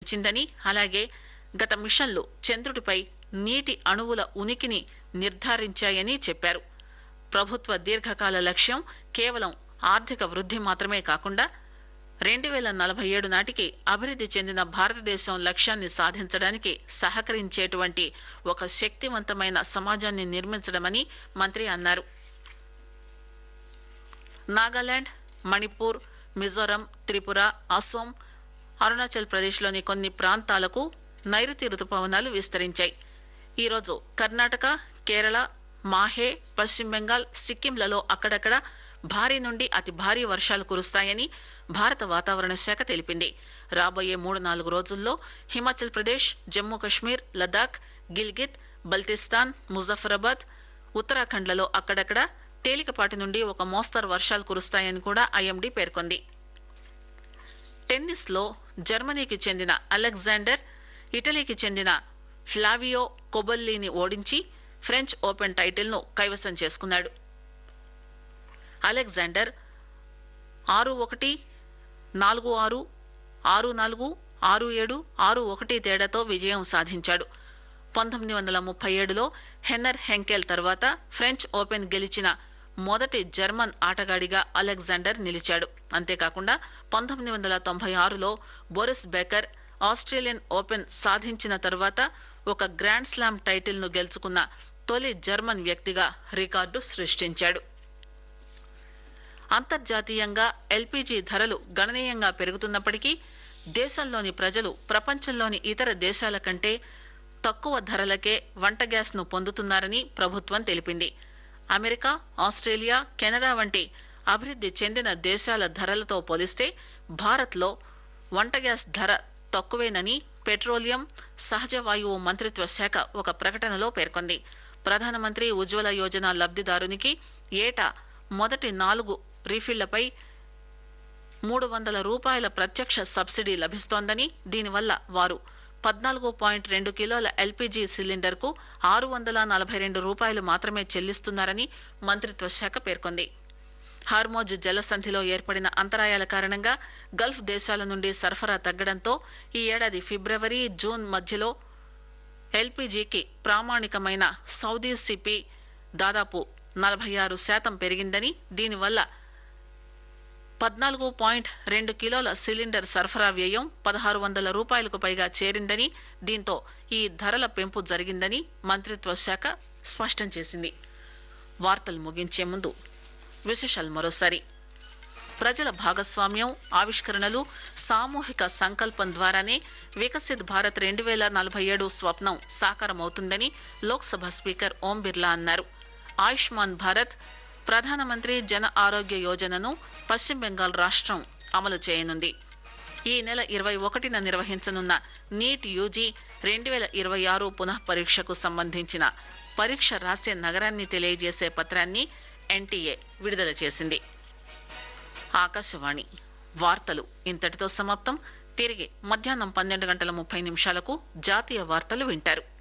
ఇచ్చిందని, అలాగే గత మిషన్లు చంద్రుడిపై నీటి అణువుల ఉనికిని నిర్ధారించాయని చెప్పారు. ప్రభుత్వ దీర్ఘకాల లక్ష్యం కేవలం ఆర్థిక వృద్ధి మాత్రమే కాకుండా 2047 నాటికి అభివృద్ధి చెందిన భారతదేశం లక్ష్యాన్ని సాధించడానికి సహకరించేటువంటి ఒక శక్తివంతమైన సమాజాన్ని నిర్మించడమని మంత్రి అన్నారు. నాగాలాండ్, మణిపూర్, మిజోరం, త్రిపుర, అసోం, అరుణాచల్ ప్రదేశ్లోని కొన్ని ప్రాంతాలకు నైరుతి రుతుపవనాలు విస్తరించాయి. ఈరోజు కర్ణాటక, కేరళ, మాహే, పశ్చిమ బెంగాల్, సిక్కింలలో అక్కడక్కడ భారీ నుండి అతి భారీ వర్షాలు కురుస్తాయని భారత వాతావరణ శాఖ తెలిపింది. రాబోయే 3-4 రోజుల్లో హిమాచల్ ప్రదేశ్, జమ్మూ కశ్మీర్, లదాఖ్, గిల్గిత్, బల్తిస్తాన్, ముజఫరాబాద్, ఉత్తరాఖండ్లలో అక్కడక్కడ తేలికపాటి నుండి ఒక మోస్తరు వర్షాలు కురుస్తాయని కూడా ఐఎండీ పేర్కొంది. టెన్నిస్ లో జర్మనీకి చెందిన అలెగ్జాండర్ ఇటలీకి చెందిన ఫ్లావియో కొబెల్లీని ఓడించి ఫ్రెంచ్ ఓపెన్ టైటిల్ ను కైవసం చేసుకున్నాడు. అలెగ్జాండర్ 6-1, 4-6, 6-4, 6-7, 6-1 తేడాతో విజయం సాధించాడు. 1937లో హెన్నర్ హెంకెల్ తర్వాత ఫ్రెంచ్ ఓపెన్ గెలిచిన మొదటి జర్మన్ ఆటగాడిగా అలెగ్జాండర్ నిలిచాడు. అంతేకాకుండా 1996లో బోరిస్ బేకర్ ఆస్ట్రేలియన్ ఓపెన్ సాధించిన తర్వాత ఒక గ్రాండ్ స్లామ్ టైటిల్ ను గెలుచుకున్న తొలి జర్మన్ వ్యక్తిగా రికార్డు సృష్టించాడు. అంతర్జాతీయంగా ఎల్పీజీ ధరలు గణనీయంగా పెరుగుతున్నప్పటికీ దేశంలోని ప్రజలు ప్రపంచంలోని ఇతర దేశాల కంటే తక్కువ ధరలకే వంట గ్యాస్ ను పొందుతున్నారని ప్రభుత్వం తెలిపింది. అమెరికా, ఆస్ట్రేలియా, కెనడా వంటి అభివృద్ధి చెందిన దేశాల ధరలతో పోలిస్తే భారత్ లో వంట గ్యాస్ ధర తక్కువేనని పెట్రోలియం, సహజ వాయువు మంత్రిత్వ శాఖ ఒక ప్రకటనలో పేర్కొంది. ప్రధానమంత్రి ఉజ్వల యోజన లబ్దిదారునికి ఏటా మొదటి 4 రీఫిళ్లపై ₹300 ప్రత్యక్ష సబ్సిడీ లభిస్తోందని, దీనివల్ల వారు 14.2 కిలోల ఎల్పీజీ సిలిండర్ కు ₹642 మాత్రమే చెల్లిస్తున్నారని మంత్రిత్వ శాఖ పేర్కొంది. హార్మోజ్ జలసంధిలో ఏర్పడిన అంతరాయాల కారణంగా గల్ఫ్ దేశాల నుండి సరఫరా తగ్గడంతో ఈ ఏడాది ఫిబ్రవరి, జూన్ మధ్యలో ఎల్పీజీకి ప్రామాణికమైన సౌదీ సిపి దాదాపు 46% పెరిగిందని, దీనివల్ల 14.2 కిలోల సిలిండర్ సరఫరా వ్యయం ₹1,600 పైగా చేరిందని, దీంతో ఈ ధరల పెంపు జరిగిందని మంత్రిత్వ శాఖ స్పష్టం చేసింది. వార్తలు ముగించే ముందు విశేషాలు మరోసారి. ప్రజల భాగస్వామ్యం, ఆవిష్కరణలు, సామూహిక సంకల్పం ద్వారానే వికసిత్ భారత్ 2047 స్వప్నం సాకారమవుతుందని లోక్సభ స్పీకర్ ఓం బిర్లా అన్నారు. ఆయుష్మాన్ భారత్, ప్రధానమంత్రి జన ఆరోగ్య యోజనను పశ్చిమ బెంగాల్ రాష్ట్రం అమలు చేయనుంది. ఈ నెల 21న నిర్వహించనున్న నీట్ యూజీ 2026 పునః పరీక్షకు సంబంధించిన పరీక్ష రాసే నగరాన్ని తెలియజేసే పత్రాన్ని ఎన్టీఏ విడుదల చేసింది. ఆకాశవాణి వార్తలు ఇంతటితో సమాప్తం. తిరిగి మధ్యాహ్నం 12:30 జాతీయ వార్తలు వింటారు.